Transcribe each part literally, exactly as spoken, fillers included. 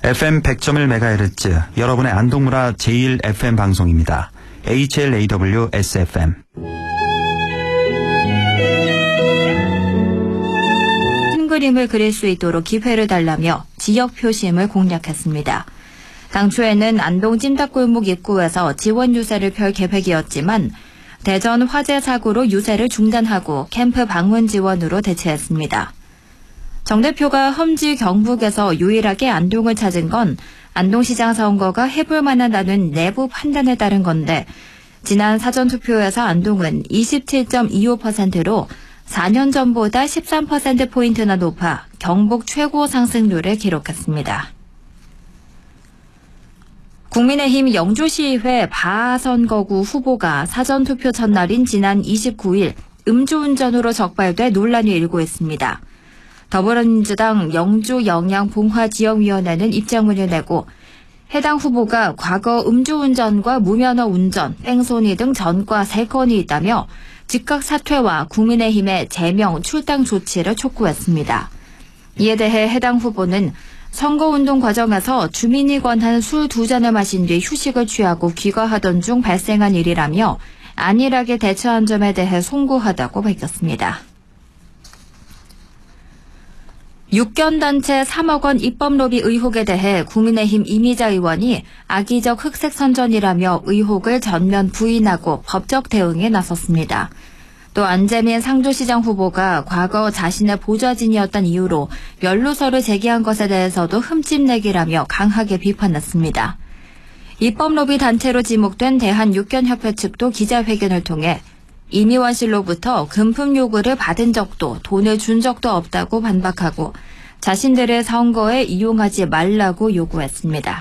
에프엠 백 점 일 메가헤르츠 여러분의 안동문화 제일 에프엠 방송입니다. 에이치엘에이더블유 에스에프엠. 큰 그림을 그릴 수 있도록 기회를 달라며 지역 표심을 공략했습니다. 당초에는 안동 찜닭골목 입구에서 지원 유세를 펼 계획이었지만 대전 화재 사고로 유세를 중단하고 캠프 방문 지원으로 대체했습니다. 정 대표가 험지 경북에서 유일하게 안동을 찾은 건 안동시장 선거가 해볼 만하다는 내부 판단에 따른 건데 지난 사전투표에서 안동은 이십칠 점 이오 퍼센트로 사 년 전보다 십삼 퍼센트포인트나 높아 경북 최고 상승률을 기록했습니다. 국민의힘 영주시의회 바선거구 후보가 사전투표 첫날인 지난 이십구일 음주운전으로 적발돼 논란이 일고 있습니다. 더불어민주당 영주영양봉화지역위원회는 입장문을 내고 해당 후보가 과거 음주운전과 무면허 운전, 뺑소니 등 전과 세 건이 있다며 즉각 사퇴와 국민의힘의 제명, 출당 조치를 촉구했습니다. 이에 대해 해당 후보는 선거운동 과정에서 주민이 권한 술 두 잔을 마신 뒤 휴식을 취하고 귀가하던 중 발생한 일이라며 안일하게 대처한 점에 대해 송구하다고 밝혔습니다. 육견단체 삼억 원 입법로비 의혹에 대해 국민의힘 이미자 의원이 악의적 흑색선전이라며 의혹을 전면 부인하고 법적 대응에 나섰습니다. 또 안재민 상주시장 후보가 과거 자신의 보좌진이었던 이유로 연루서를 제기한 것에 대해서도 흠집내기라며 강하게 비판했습니다. 입법로비 단체로 지목된 대한육견협회 측도 기자회견을 통해 임 의원실로부터 금품 요구를 받은 적도 돈을 준 적도 없다고 반박하고 자신들의 선거에 이용하지 말라고 요구했습니다.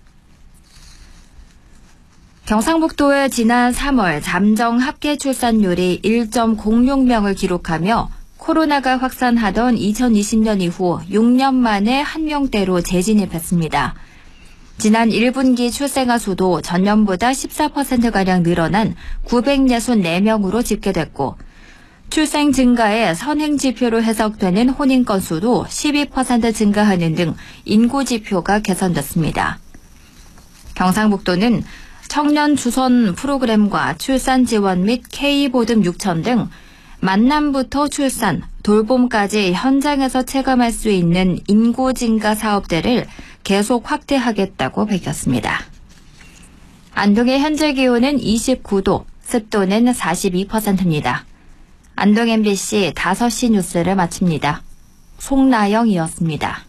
경상북도의 지난 삼월 잠정 합계 출산율이 일 점 공육 명을 기록하며 코로나가 확산하던 이천이십 년 이후 육 년 만에 한 명대로 재진입했습니다. 지난 일 분기 출생아 수도 전년보다 십사 퍼센트가량 늘어난 구백육십사 명으로 집계됐고 출생 증가에 선행지표로 해석되는 혼인 건수도 십이 퍼센트 증가하는 등 인구지표가 개선됐습니다. 경상북도는 청년 주선 프로그램과 출산 지원 및 K보듬 육천 등 만남부터 출산, 돌봄까지 현장에서 체감할 수 있는 인구 증가 사업들을 계속 확대하겠다고 밝혔습니다. 안동의 현재 기온은 이십구 도, 습도는 사십이 퍼센트입니다. 안동 엠비씨 다섯 시 뉴스를 마칩니다. 송나영이었습니다.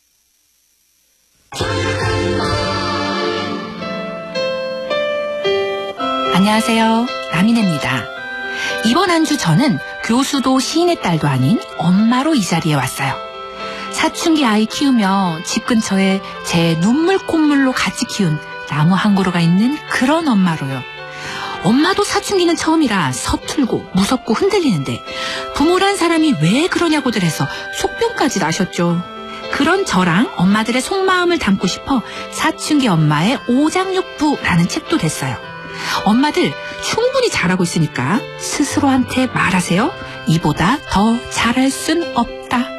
안녕하세요. 남인혜입니다. 이번 한 주 저는 교수도 시인의 딸도 아닌 엄마로 이 자리에 왔어요. 사춘기 아이 키우며 집 근처에 제 눈물 콧물로 같이 키운 나무 한 그루가 있는 그런 엄마로요. 엄마도 사춘기는 처음이라 서툴고 무섭고 흔들리는데 부모란 사람이 왜 그러냐고들 해서 속병까지 나셨죠. 그런 저랑 엄마들의 속마음을 담고 싶어 사춘기 엄마의 오장육부라는 책도 냈어요. 엄마들 충분히 잘하고 있으니까 스스로한테 말하세요. 이보다 더 잘할 순 없다.